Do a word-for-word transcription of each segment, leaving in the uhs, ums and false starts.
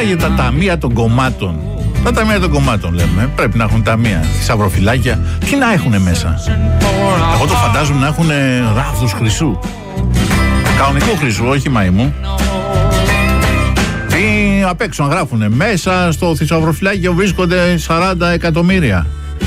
για τα ταμεία των κομμάτων. Τα ταμεία των κομμάτων λέμε. Πρέπει να έχουν ταμεία. Θησαυροφυλάκια. Τι να έχουν μέσα. Εγώ το φαντάζομαι να έχουν ράβδους χρυσού. Κανονικού χρυσού, όχι μαϊμού. Ή απ' έξω να γράφουνε. Μέσα στο θησαυροφυλάκιο βρίσκονται σαράντα εκατομμύρια.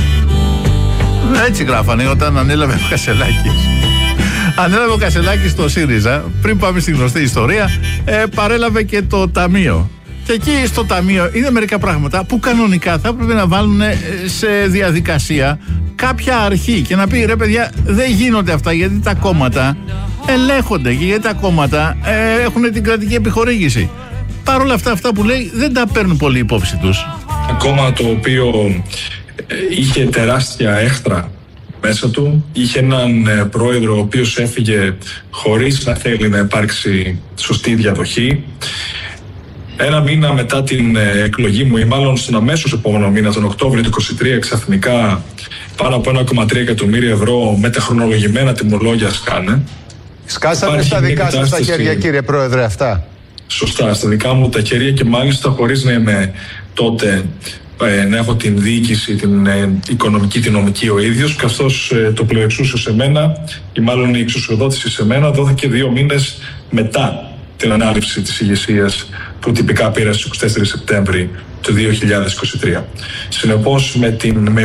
Έτσι γράφανε όταν ανέλαβε ο Κασελάκης. Ανέλαβε ο Κασελάκης στο ΣΥΡΙΖΑ. Πριν πάμε στη γνωστή ιστορία, ε, παρέλαβε και το ταμείο. Και εκεί στο ταμείο είναι μερικά πράγματα που κανονικά θα έπρεπε να βάλουν σε διαδικασία κάποια αρχή και να πει ρε παιδιά, δεν γίνονται αυτά γιατί τα κόμματα ελέγχονται και γιατί τα κόμματα ε, έχουν την κρατική επιχορήγηση. Παρ' όλα αυτά, αυτά που λέει δεν τα παίρνουν πολύ υπόψη τους. Ένα κόμμα το οποίο είχε τεράστια έχτρα μέσα του, είχε έναν πρόεδρο ο οποίος έφυγε χωρίς να θέλει να υπάρξει σωστή διαδοχή. Ένα μήνα μετά την εκλογή μου, ή μάλλον στον αμέσως επόμενο μήνα, τον Οκτώβριο του είκοσι τρία, ξαφνικά πάνω από ένα κόμμα τρία εκατομμύρια ευρώ μεταχρονολογημένα τιμολόγια σκάνε. Σκάσανε στα δικά σας τα χέρια, κύριε Πρόεδρε, αυτά. Σωστά, στα δικά μου τα χέρια και μάλιστα χωρίς να είμαι τότε, ε, να έχω την διοίκηση, την ε, οικονομική, την νομική ο ίδιος, καθώς ε, το πλεοεξούσιο σε μένα, ή μάλλον η εξουσιοδότηση σε μένα, δόθηκε δύο μήνες μετά την ανάληψη της ηγεσίας που τυπικά πήρα στις είκοσι τέσσερις Σεπτέμβρη του δύο χιλιάδες είκοσι τρία. Συνεπώς, με την